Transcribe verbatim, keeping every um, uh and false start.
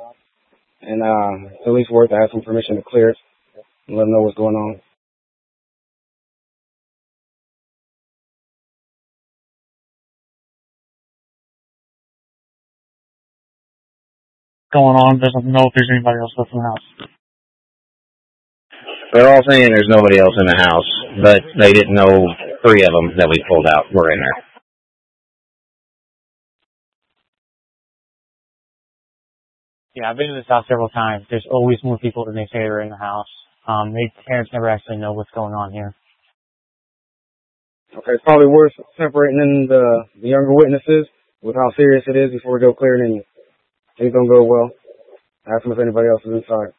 and uh, at least worth to have some permission to clear it and let them know what's going on. Going on, doesn't know if there's anybody else left in the house. They're all saying there's nobody else in the house, but they didn't know three of them that we pulled out were in there. Yeah, I've been to this house several times. There's always more people than they say are in the house. Um, they parents never actually know what's going on here. Okay, it's probably worth separating in the, the younger witnesses with how serious it is before we go clearing any. Things don't go well. Ask them if anybody else is inside.